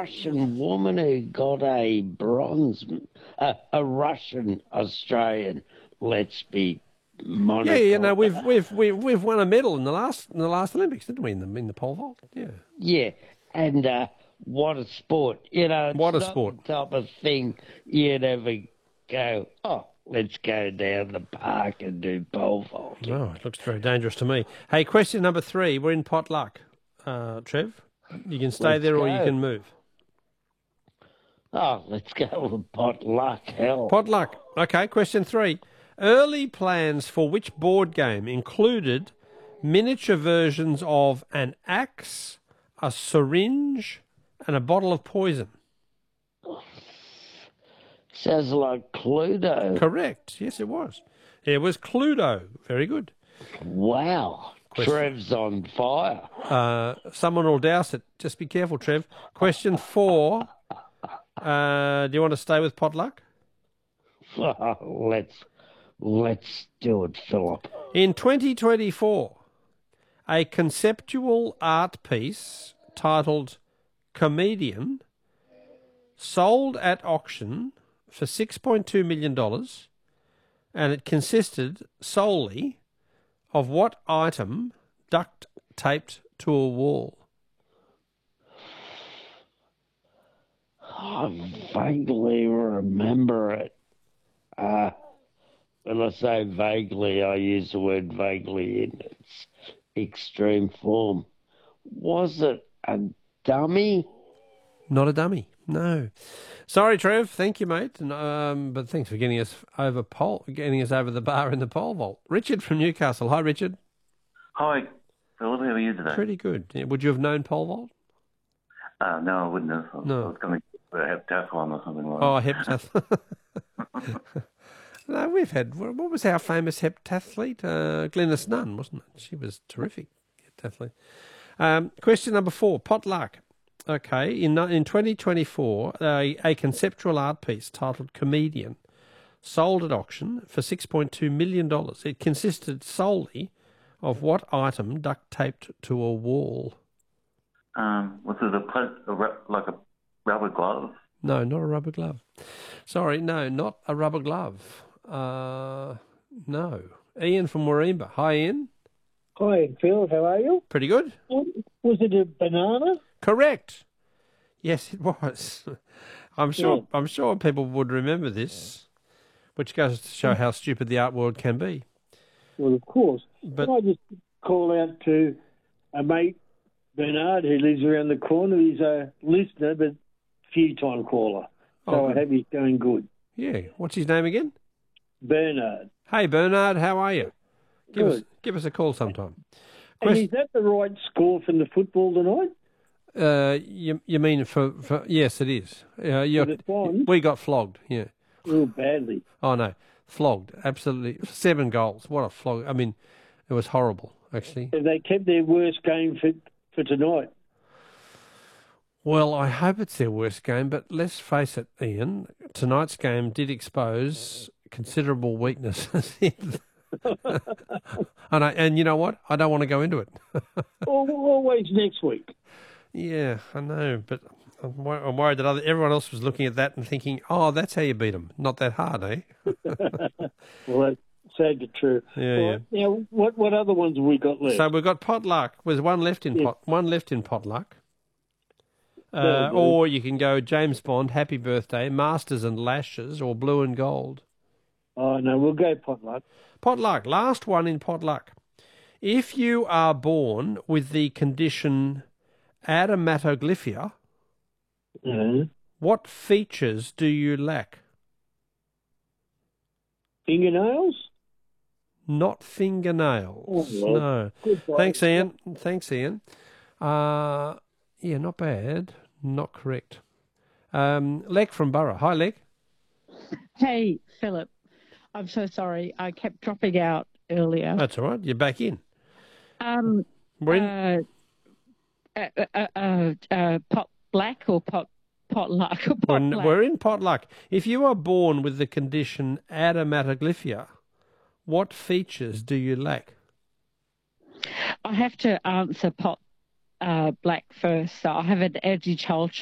Russian woman who got a bronze, a Russian Australian. Let's be monocle. Yeah, no, we've won a medal in the last Olympics, didn't we? In the pole vault, yeah. Yeah, and what a sport! It's What a not sport. the type of thing you'd ever go, oh, let's go down the park and do pole vaulting. Oh, it looks very dangerous to me. Hey, question number 3. We're in potluck, Trev. You can stay there or you can move. Oh, let's go with potluck. Hell. Potluck. Okay, question 3. Early plans for which board game included miniature versions of an axe, a syringe, and a bottle of poison? Sounds like Cluedo. Correct. Yes, it was. It was Cluedo. Very good. Wow. Trev's on fire. Someone will douse it. Just be careful, Trev. Question 4. Do you want to stay with potluck? Let's do it, Philip. In 2024, a conceptual art piece titled Comedian sold at auction for $6.2 million, and it consisted solely of what item duct taped to a wall? I vaguely remember it. When I say vaguely, I use the word vaguely in its extreme form. Was it a dummy? Not a dummy, no. Sorry, Trev. Thank you, mate. But thanks for getting us over the bar in the pole vault. Richard from Newcastle. Hi, Richard. Hi, Philip. How are you today? Pretty good. Yeah, would you have known pole vault? No, I wouldn't have. No. I was going to have heptathlon or something like that. Oh, heptathlon. No, we've had, what was our famous heptathlete? Glenys Nunn, wasn't it? She was terrific heptathlete. Question number 4, potluck. Okay, in 2024, a conceptual art piece titled Comedian sold at auction for $6.2 million. It consisted solely of what item duct taped to a wall? Was it like a rubber glove? No, not a rubber glove. Sorry, no, not a rubber glove. No. Ian from Warringah. Hi, Ian. Hi, Phil. How are you? Pretty good. Was it a banana? Correct. Yes, it was. I'm sure people would remember this, which goes to show how stupid the art world can be. Well, of course. But can I just call out to a mate, Bernard, who lives around the corner. He's a listener, but few-time caller. So I hope he's going good. Yeah. What's his name again? Bernard. Hey, Bernard, how are you? Give us a call sometime. And is that the right score from the football tonight? You mean for yes, it is. We got flogged, yeah. Oh, badly. Oh, no. Flogged, absolutely. 7 goals. What a flog. I mean, it was horrible, actually. Have they kept their worst game for tonight? Well, I hope it's their worst game, but let's face it, Ian, tonight's game did expose considerable weaknesses. And you know what? I don't want to go into it. Always next week. Yeah, I know, but I'm worried that everyone else was looking at that and thinking, oh, that's how you beat them. Not that hard, eh? Well, that's sad but true. Yeah, yeah. Now, what other ones have we got left? So we've got potluck. There's one left in potluck. Or you can go James Bond, Happy Birthday, Masters and Lashes, or Blue and Gold. Oh, no, we'll go potluck. Potluck, last one in potluck. If you are born with the condition adermatoglyphia, what features do you lack? Fingernails? Not fingernails. Oh, well, no. Thanks, Ian. Yeah, not bad. Not correct. Lek from Borough. Hi, Lek. Hey, Philip. I'm so sorry. I kept dropping out earlier. That's all right. You're back in. We're in pot black or potluck? We're in potluck. If you are born with the condition adermatoglyphia, what features do you lack? I have to answer black first. So I have an anti-child